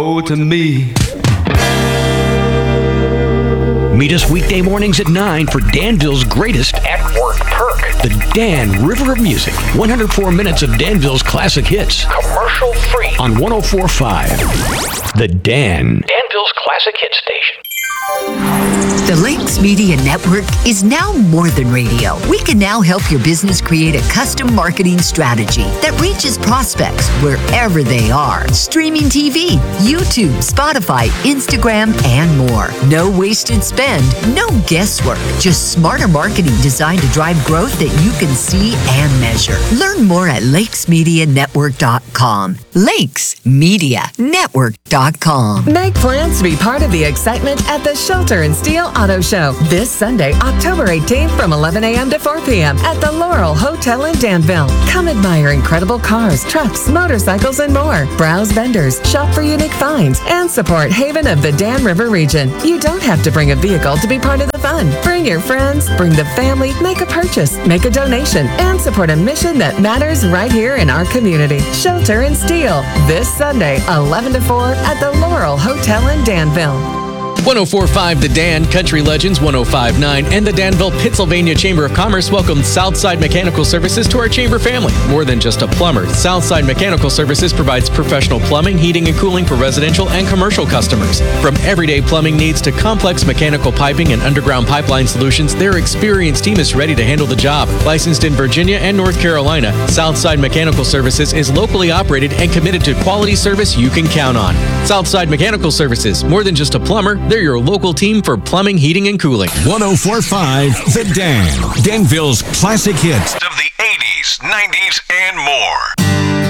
to me. Meet us weekday mornings at 9 for Danville's greatest at-work perk. The Dan River of Music. 104 minutes of Danville's classic hits. Commercial free. On 104.5. The Dan. Danville's classic hit station. The Lakes Media Network is now more than radio. We can now help your business create a custom marketing strategy that reaches prospects wherever they are. Streaming TV, YouTube, Spotify, Instagram, and more. No wasted spend, no guesswork. Just smarter marketing designed to drive growth that you can see and measure. Learn more at lakesmedianetwork.com. lakesmedianetwork.com. Make plans to be part of the excitement at the Shelter and Steel Auto Show this Sunday, October 18th from 11 a.m. to 4 p.m. at the Laurel Hotel in Danville. Come admire incredible cars, trucks, motorcycles, and more. Browse vendors, shop for unique finds, and support Haven of the Dan River region. You don't have to bring a vehicle to be part of the fun. Bring your friends, bring the family, make a purchase, make a donation, and support a mission that matters right here in our community. Shelter and Steel, this Sunday, 11 to 4 at the Laurel Hotel in Danville. 104.5 The Dan, Country Legends 105.9, and the Danville, Pennsylvania Chamber of Commerce welcomes Southside Mechanical Services to our chamber family. More than just a plumber, Southside Mechanical Services provides professional plumbing, heating, and cooling for residential and commercial customers. From everyday plumbing needs to complex mechanical piping and underground pipeline solutions, their experienced team is ready to handle the job. Licensed in Virginia and North Carolina, Southside Mechanical Services is locally operated and committed to quality service you can count on. Southside Mechanical Services, more than just a plumber, they're your local team for plumbing, heating, and cooling. 104.5 The Dan, Danville's classic hits of the 80s, 90s, and more.